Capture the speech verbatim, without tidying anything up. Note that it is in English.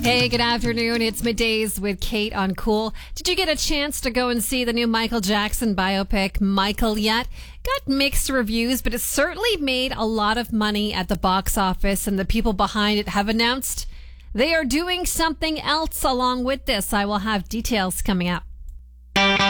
Hey, good afternoon. It's Middays with Kate on Cool. Did you get a chance to go and see the new Michael Jackson biopic, Michael, yet? Got mixed reviews, but it certainly made a lot of money at the box office, and the people behind it have announced they are doing something else along with this. I will have details coming up.